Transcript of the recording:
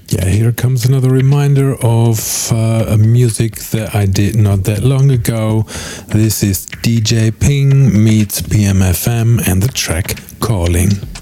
Yeah, here comes another reminder of a music that I did not that long ago. This is DJ Ping meets PMFM and the track Calling.